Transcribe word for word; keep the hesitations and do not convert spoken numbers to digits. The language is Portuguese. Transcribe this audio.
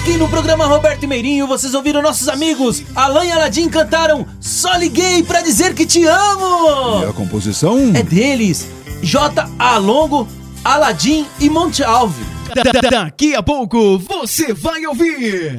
Aqui no programa Roberto e Meirinho, vocês ouviram nossos amigos Alan e Aladim cantaram Só Liguei Pra Dizer Que Te Amo. E a composição? É deles, J. Alongo, Aladim e Monte Alve. Daqui a pouco você vai ouvir